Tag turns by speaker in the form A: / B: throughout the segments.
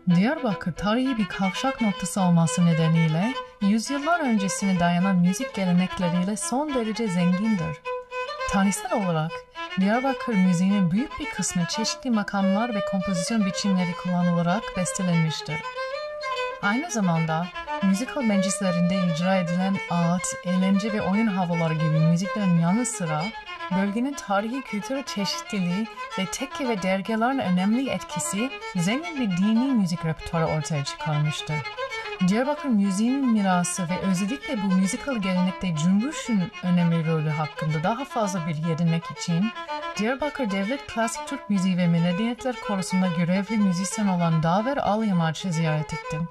A: Diyarbakır tarihi bir kavşak noktası olması nedeniyle yüzyıllar öncesine dayanan müzik gelenekleriyle son derece zengindir. Tarihsel olarak Diyarbakır müziğinin büyük bir kısmı çeşitli makamlar ve kompozisyon biçimleri kullanılarak bestelenmiştir. Aynı zamanda müzikal meclislerinde icra edilen ağıt, eğlence ve oyun havaları gibi müziklerin yanı sıra bölgenin tarihi kültürel çeşitliliği ve tekke ve dergahların önemli etkisi zengin bir dini müzik repertuarı ortaya çıkarmıştır. Diyarbakır müziğinin mirası ve özellikle bu müzikal gelenekte cümbüşün önemli rolü hakkında daha fazla bilgi edinmek için Diyarbakır Devlet Klasik Türk Müziği ve Medeniyetler Korosu'nda görevli müzisyen olan Daver Alyamaç'ı ziyaret ettim.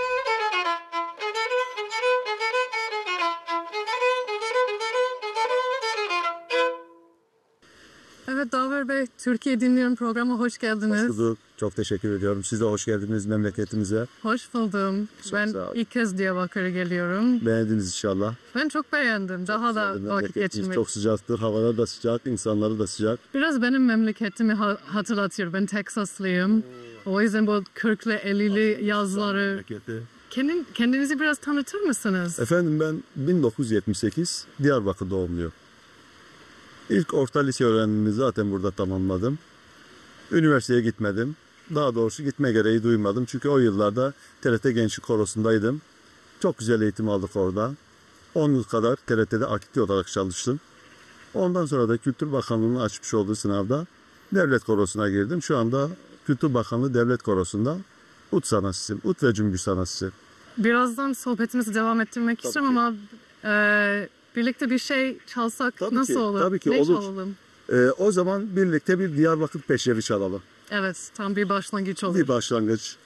A: Evet Daver Bey, Türkiye Dinliyorum programı hoş geldiniz.
B: Hoş bulduk. Çok teşekkür ediyorum. Siz de hoş geldiniz memleketimize.
A: Hoş buldum. Ben ilk kez Diyarbakır'a geliyorum.
B: Beğendiniz inşallah.
A: Ben çok beğendim. Daha da vakit geçirmek.
B: Çok sıcaktır. Havalar da sıcak, insanları da sıcak.
A: Biraz benim memleketimi hatırlatıyor. Ben Teksaslıyım. O yüzden bu 40'lı 50'li yazları. Kendinizi biraz tanıtır mısınız?
B: Efendim ben 1978 Diyarbakır doğumluyum. İlk orta lise öğrenimimi zaten burada tamamladım. Üniversiteye gitmedim. Daha doğrusu gitme gereği duymadım. Çünkü o yıllarda TRT Gençlik Korosu'ndaydım. Çok güzel eğitim aldık orada. 10 yıl kadar TRT'de aktif olarak çalıştım. Ondan sonra da Kültür Bakanlığı'nın açmış olduğu sınavda Devlet Korosu'na girdim. Şu anda Kültür Bakanlığı Devlet Korosu'nda ut sanatçısıyım. Ut ve cümbüş sanatçısı.
A: Birazdan sohbetimizi devam ettirmek istiyorum ama birlikte bir şey çalsak nasıl olur?
B: Tabii ki
A: ne
B: olur.
A: Çalalım?
B: O zaman birlikte bir Diyarbakır Peşrevi çalalım.
A: Evet, tam bir başlangıç olur.
B: Bir başlangıç.